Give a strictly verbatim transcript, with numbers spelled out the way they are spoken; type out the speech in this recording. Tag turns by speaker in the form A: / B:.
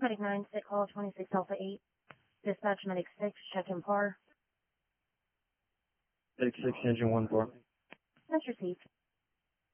A: Medic nine, sit call twenty-six Alpha eight. Dispatch Medic six, check in par.
B: Medic six, engine one four.
A: That's received.